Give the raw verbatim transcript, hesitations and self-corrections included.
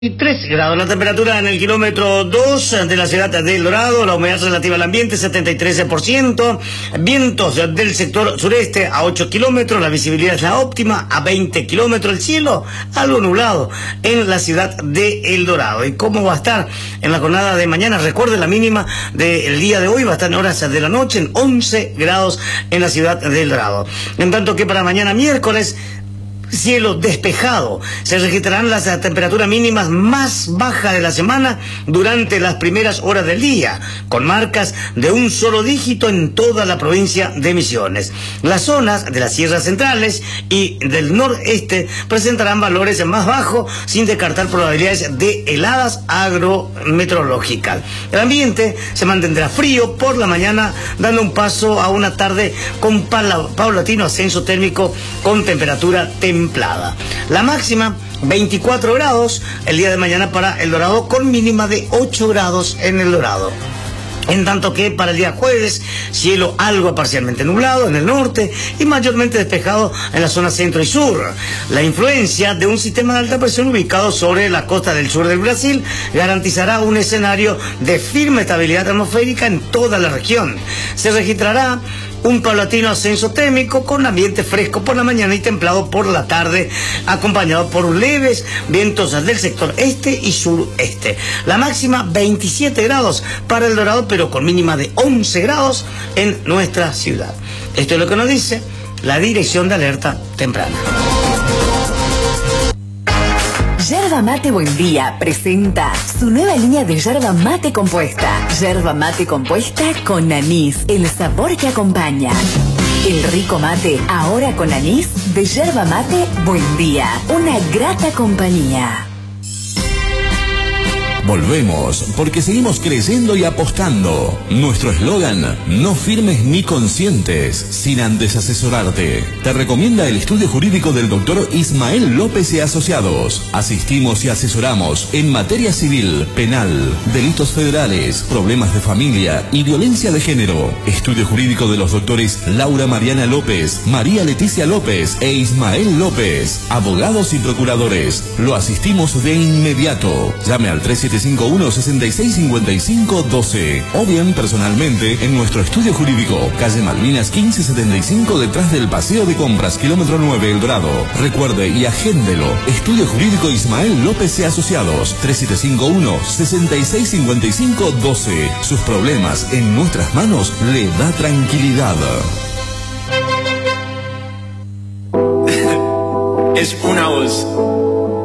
tres grados la temperatura en el kilómetro dos de la ciudad de El Dorado, la humedad relativa al ambiente setenta y tres por ciento, vientos del sector sureste a ocho kilómetros, la visibilidad es la óptima a veinte kilómetros, el cielo algo nublado en la ciudad de El Dorado. ¿Y cómo va a estar en la jornada de mañana? Recuerde, la mínima del día de hoy va a estar en horas de la noche en once grados en la ciudad de El Dorado. En tanto que para mañana miércoles, cielo despejado. Se registrarán las temperaturas mínimas más bajas de la semana durante las primeras horas del día, con marcas de un solo dígito en toda la provincia de Misiones. Las zonas de las sierras centrales y del noreste presentarán valores más bajos, sin descartar probabilidades de heladas agrometeorológicas. El ambiente se mantendrá frío por la mañana, dando un paso a una tarde con paulatino ascenso térmico con temperatura templada. Templada. La máxima veinticuatro grados el día de mañana para El Dorado, con mínima de ocho grados en El Dorado. En tanto que para el día jueves, cielo algo parcialmente nublado en el norte y mayormente despejado en la zona centro y sur. La influencia de un sistema de alta presión ubicado sobre la costa del sur del Brasil garantizará un escenario de firme estabilidad atmosférica en toda la región. Se registrará un paulatino ascenso térmico con ambiente fresco por la mañana y templado por la tarde, acompañado por leves vientos del sector este y sureste. La máxima veintisiete grados para El Dorado, pero con mínima de once grados en nuestra ciudad. Esto es lo que nos dice la Dirección de Alerta Temprana. Yerba Mate Buen Día presenta su nueva línea de yerba mate compuesta. Yerba mate compuesta con anís, el sabor que acompaña. El rico mate, ahora con anís, de Yerba Mate Buen Día. Una grata compañía. Volvemos, porque seguimos creyendo y apostando. Nuestro eslogan: no firmes ni consientes sin antes asesorarte. Te recomienda el estudio jurídico del doctor Ismael López y Asociados. Asistimos y asesoramos en materia civil, penal, delitos federales, problemas de familia y violencia de género. Estudio jurídico de los doctores Laura Mariana López, María Leticia López e Ismael López. Abogados y procuradores. Lo asistimos de inmediato. Llame al tres siete cinco uno, seis seis cinco cinco uno dos o bien personalmente en nuestro estudio jurídico, calle Malvinas quince setenta y cinco, detrás del Paseo de Compras, kilómetro nueve, El Dorado. Recuerde y agéndelo. Estudio Jurídico Ismael López y Asociados, tres siete cinco uno, seis seis cinco cinco uno dos. Sus problemas en nuestras manos le da tranquilidad. Es una voz.